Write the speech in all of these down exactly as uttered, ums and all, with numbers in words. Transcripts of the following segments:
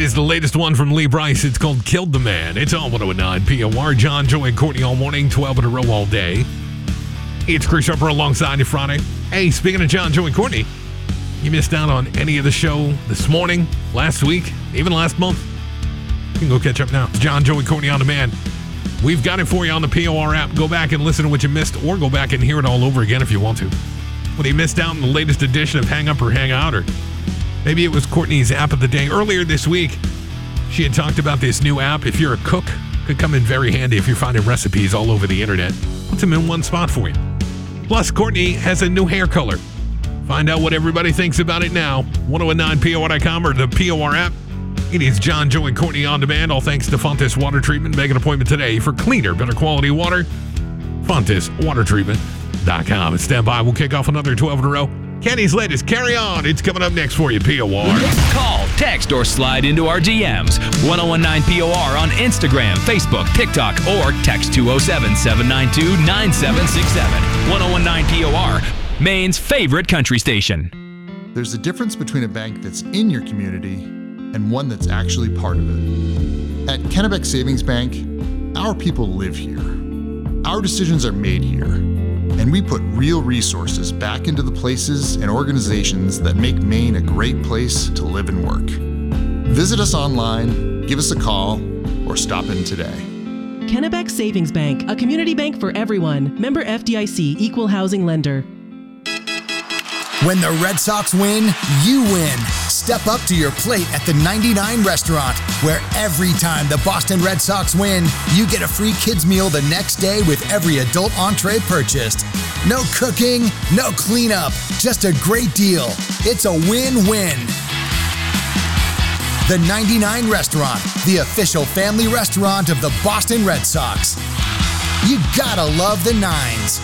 is the latest one from Lee Brice. It's called Killed the Man. It's on one oh nine P O R. John, Joey, and Courtney all morning, twelve in a row all day. It's Chris Harper alongside you Friday. Hey, speaking of John, Joey, and Courtney, you missed out on any of the show this morning, last week, even last month, you can go catch up now. It's John, Joey, Courtney on demand. We've got it for you on the P O R app. Go back and listen to what you missed, or go back and hear it all over again if you want to. Whether you missed out on the latest edition of Hang Up or Hang Out, or maybe it was Courtney's app of the day. Earlier this week, she had talked about this new app. If you're a cook, could come in very handy if you're finding recipes all over the internet. Puts them in one spot for you. Plus, Courtney has a new hair color. Find out what everybody thinks about it now. ten nine P O R dot com or the P O R app. It is John, Joey, and Courtney on demand. All thanks to Fontes Water Treatment. Make an appointment today for cleaner, better quality water. Fontes Water Treatment dot com. And stand by. We'll kick off another twelve in a row. Kenny's latest, Carry On. It's coming up next for you, P O R. Call, text, or slide into our D Ms. ten nineteen P O R on Instagram, Facebook, TikTok, or text two oh seven, seven nine two, nine seven six seven. ten nineteen P O R, Maine's favorite country station. There's a difference between a bank that's in your community and one that's actually part of it. At Kennebec Savings Bank, our people live here. Our decisions are made here. And we put real resources back into the places and organizations that make Maine a great place to live and work. Visit us online, give us a call, or stop in today. Kennebec Savings Bank, a community bank for everyone. Member F D I C, Equal Housing Lender. When the Red Sox win, you win. Step up to your plate at the ninety-nine Restaurant, where every time the Boston Red Sox win, you get a free kids meal the next day with every adult entree purchased. No cooking, no cleanup, just a great deal. It's a win-win. The ninety-nine Restaurant, the official family restaurant of the Boston Red Sox. You gotta love the nines.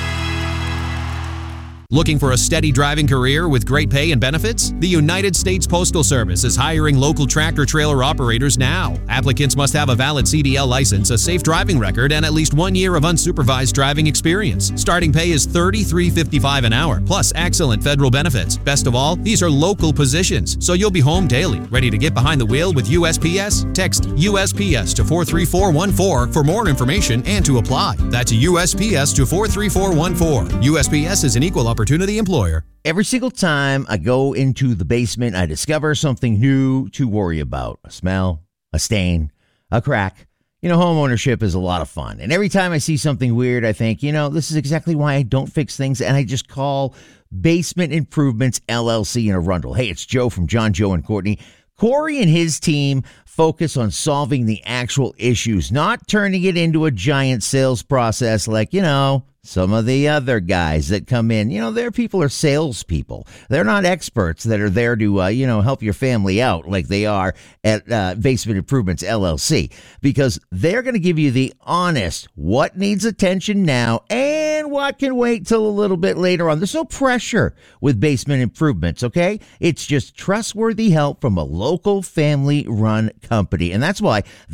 Looking for a steady driving career with great pay and benefits? The United States Postal Service is hiring local tractor-trailer operators now. Applicants must have a valid C D L license, a safe driving record, and at least one year of unsupervised driving experience. Starting pay is thirty-three fifty-five an hour, plus excellent federal benefits. Best of all, these are local positions, so you'll be home daily, ready to get behind the wheel with U S P S? Text U S P S to four three four one four for more information and to apply. That's U S P S to four three four one four. U S P S is an equal opportunity employer. Every single time I go into the basement, I discover something new to worry about. A smell, a stain, a crack. You know, home ownership is a lot of fun. And every time I see something weird, I think, you know, this is exactly why I don't fix things. And I just call Basement Improvements, L L C in Arundel. Hey, it's Joe from John, Joe, and Courtney. Corey and his team focus on solving the actual issues, not turning it into a giant sales process like, you know, some of the other guys that come in. You know, their people are salespeople. They're not experts that are there to, uh, you know, help your family out like they are at uh, Basement Improvements, L L C, because they're going to give you the honest what needs attention now and what can wait till a little bit later on. There's no pressure with Basement Improvements, okay? It's just trustworthy help from a local family-run company, and that's why